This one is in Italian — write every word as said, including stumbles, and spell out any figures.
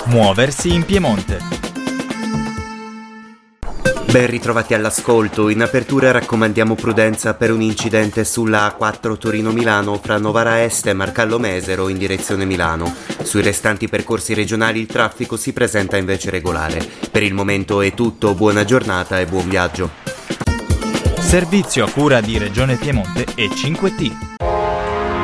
Muoversi in Piemonte. Ben ritrovati all'ascolto. In apertura raccomandiamo prudenza per un incidente sulla A quattro Torino-Milano fra Novara Est e Marcallo Mesero in direzione Milano. Sui restanti percorsi regionali il traffico si presenta invece regolare. Per il momento è tutto, buona giornata e buon viaggio. Servizio a cura di Regione Piemonte e cinque T.